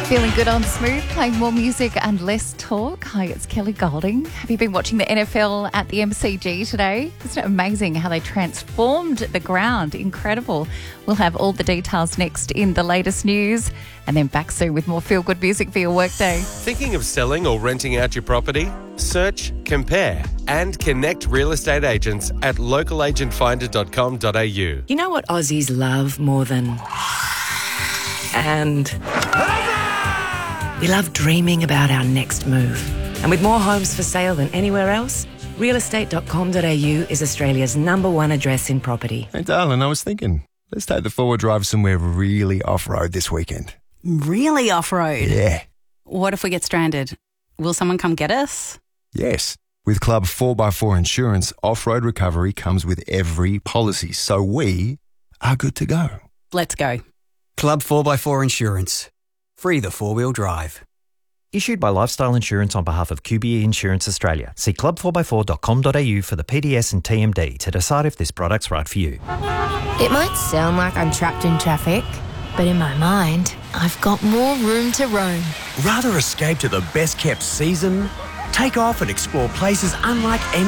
Feeling good on Smooth, playing more music and less talk. Hi, it's Kelly Golding. Have you been watching the NFL at the MCG today? Isn't it amazing how they transformed the ground? Incredible. We'll have all the details next in the latest news, and then back soon with more feel-good music for your workday. Thinking of selling or renting out your property? Search, compare, and connect real estate agents at localagentfinder.com.au. You know what Aussies love more than... And... we love dreaming about our next move. And with more homes for sale than anywhere else, realestate.com.au is Australia's #1 address in property. Hey, darling, I was thinking, let's take the four-wheel drive somewhere really off-road this weekend. Really off-road? Yeah. What if we get stranded? Will someone come get us? Yes. With Club 4x4 Insurance, off-road recovery comes with every policy, so we are good to go. Let's go. Club 4x4 Insurance. Free the four-wheel drive. Issued by Lifestyle Insurance on behalf of QBE Insurance Australia. See club4x4.com.au for the PDS and TMD to decide if this product's right for you. It might sound like I'm trapped in traffic, but in my mind, I've got more room to roam. Rather escape to the best-kept season? Take off and explore places unlike any